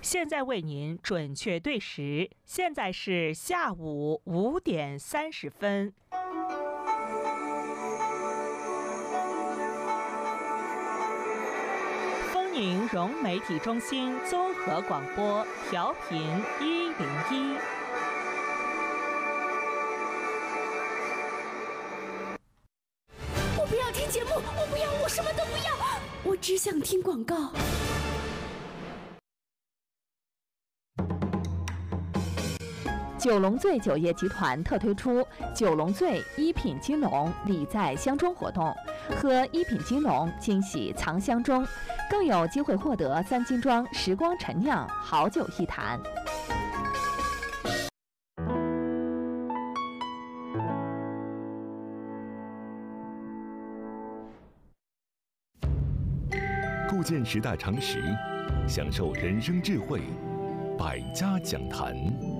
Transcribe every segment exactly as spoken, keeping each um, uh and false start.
现在为您准确对时，现在是下午五点三十分。丰宁融媒体中心综合广播，调频一零一。 我不要听节目，我不要，我什么都不要，我只想听广告。 九龙醉酒业集团特推出九龙醉一品金龙礼在箱中活动，喝一品金龙惊喜藏箱中，更有机会获得三金庄时光陈酿好酒一坛。 构建时代常识，享受人生智慧，百家讲坛。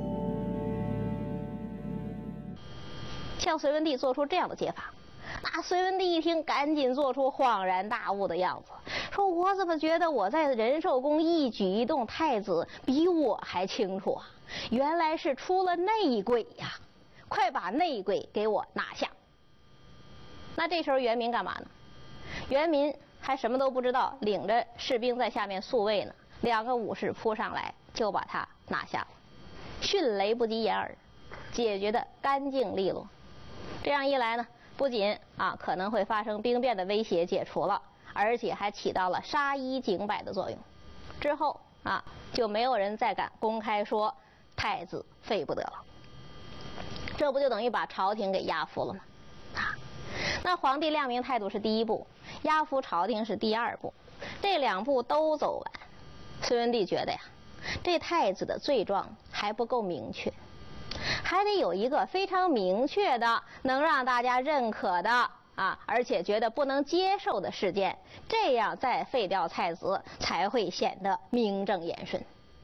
向隋文帝做出这样的揭发，那隋文帝一听，赶紧做出恍然大悟的样子，说：“我怎么觉得我在仁寿宫一举一动，太子比我还清楚啊？原来是出了内鬼呀！快把内鬼给我拿下！”那这时候元民干嘛呢？元民还什么都不知道，领着士兵在下面宿卫呢。两个武士扑上来，就把他拿下了。迅雷不及掩耳，解决的干净利落。这样一来呢，不仅啊可能会发生兵变的威胁解除了，而且还起到了杀一儆百的作用。之后啊，就没有人再敢公开说太子废不得了。这不就等于把朝廷给压服了吗？啊，那皇帝亮明态度是第一步，压服朝廷是第二步，这两步都走完，隋文帝觉得呀，这太子的罪状还不够明确。还得有一个非常明确的能让大家认可的啊，而且觉得不能接受的事件，这样再废掉太子才会显得名正言顺。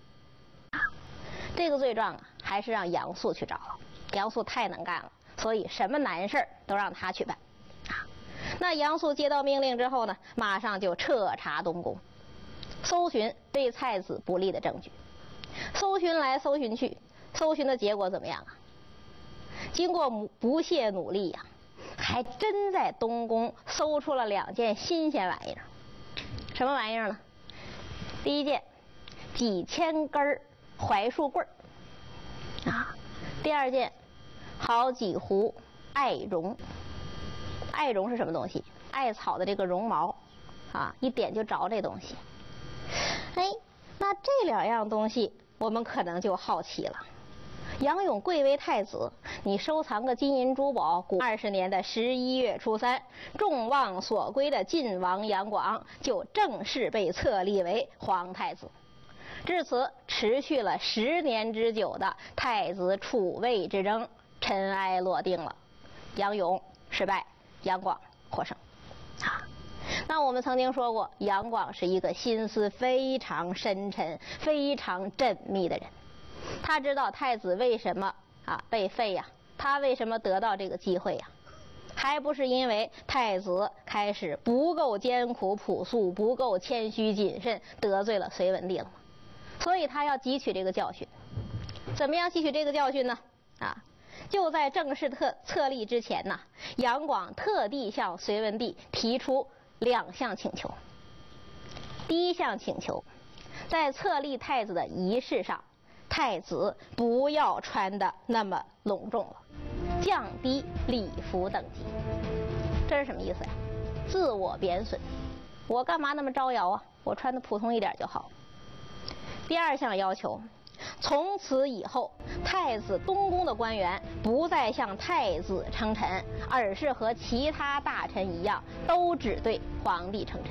这个罪状啊，还是让杨素去找了。杨素太能干了，所以什么难事都让他去办啊。那杨素接到命令之后呢，马上就彻查东宫，搜寻对太子不利的证据，搜寻来搜寻去。搜寻的结果怎么样啊？经过不懈努力呀、啊，还真在东宫搜出了两件新鲜玩意儿。什么玩意儿呢？第一件，几千根槐树棍儿啊；第二件，好几壶艾绒。艾绒是什么东西？艾草的这个绒毛啊，一点就着这东西。哎，那这两样东西，我们可能就好奇了。杨勇贵为太子，你收藏个金银珠宝，古二十年的十一月初三，众望所归的晋王杨广就正式被册立为皇太子。至此，持续了十年之久的太子储位之争尘埃落定了，杨勇失败，杨广获胜。啊，那我们曾经说过，杨广是一个心思非常深沉、非常缜密的人。他知道太子为什么啊被废呀、啊？他为什么得到这个机会呀、啊？还不是因为太子开始不够艰苦朴素，不够谦虚谨慎，得罪了隋文帝了吗？所以他要汲取这个教训。怎么样汲取这个教训呢？啊，就在正式特册立之前呢，杨广特地向隋文帝提出两项请求。第一项请求，在册立太子的仪式上，太子不要穿的那么隆重了，降低礼服等级。这是什么意思呀？自我贬损，我干嘛那么招摇啊？我穿的普通一点就好。第二项要求，从此以后，太子东宫的官员不再向太子称臣，而是和其他大臣一样，都只对皇帝称臣。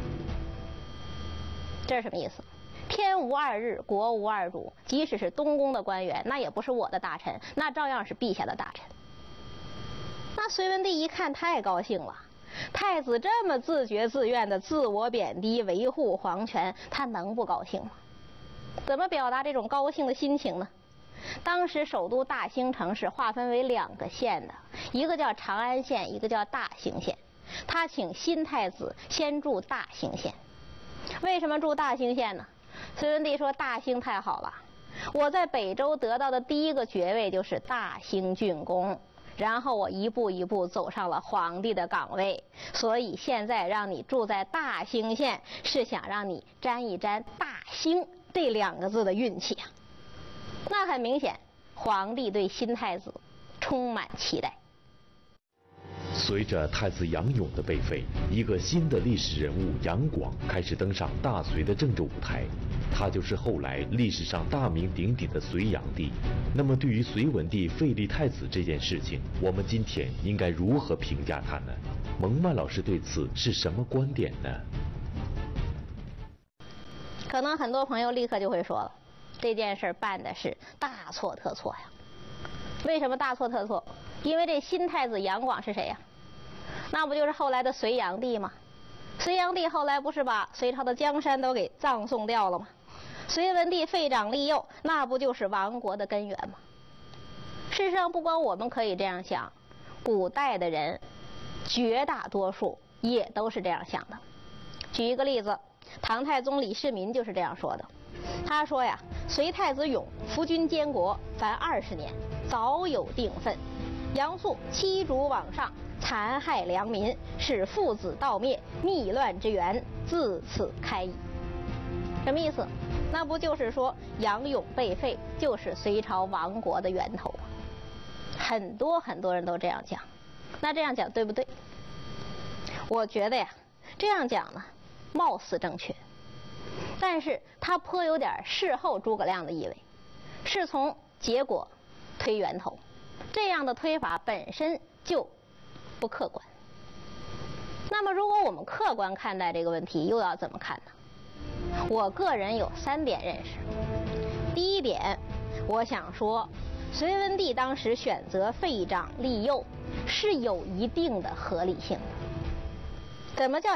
这是什么意思？天无二日，国无二主。即使是东宫的官员，那也不是我的大臣，那照样是陛下的大臣。那隋文帝一看太高兴了，太子这么自觉自愿的自我贬低，维护皇权，他能不高兴吗？怎么表达这种高兴的心情呢？当时首都大兴城是划分为两个县的，一个叫长安县，一个叫大兴县。他请新太子先住大兴县。为什么住大兴县呢？ 隋文帝说：“大兴太好了，我在北周得到的第一个爵位就是大兴郡公，然后我一步一步走上了皇帝的岗位，所以现在让你住在大兴县，是想让你沾一沾大兴这两个字的运气啊。”那很明显，皇帝对新太子充满期待。 随着太子杨勇的被废，一个新的历史人物杨广开始登上大隋的政治舞台，他就是后来历史上大名鼎鼎的隋炀帝。那么对于隋文帝废立太子这件事情，我们今天应该如何评价他呢？蒙曼老师对此是什么观点呢？ 可能很多朋友立刻就会说了，这件事办的是大错特错呀。为什么大错特错？因为这新太子杨广是谁呀？那不就是后来的隋炀帝吗？隋炀帝后来不是把隋朝的江山都给葬送掉了吗？隋文帝废长立幼，那不就是亡国的根源吗？事实上，不光我们可以这样想，古代的人绝大多数也都是这样想的。举一个例子，唐太宗李世民就是这样说的。他说呀，隋太子勇扶军监国，凡二十年，早有定分。杨素欺逐罔上，残害良民，使父子盗灭，逆乱之源自此开矣。什么意思？那不就是说杨勇被废就是隋朝亡国的源头吗？很多很多人都这样讲，那这样讲对不对？我觉得呀，这样讲呢，貌似正确，但是它颇有点事后诸葛亮的意味，是从结果推源头。这样的推法本身就不客观。那么如果我们客观看待这个问题，又要怎么看呢？我个人有三点认识。第一点，我想说，隋文帝当时选择废长立幼是有一定的合理性的。怎么叫